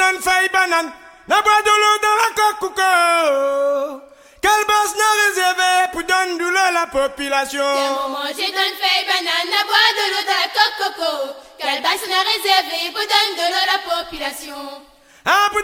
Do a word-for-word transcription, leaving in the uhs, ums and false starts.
donne feuille banane, n'a bois de l'eau dans la coco. Quelle base n'a réservé pour donner de l'eau à la population. Quel moment j'ai donne feuille banane, n'a bois de l'eau dans la coco. Quelle base n'a réservé pour donner de l'eau à la population. Ah,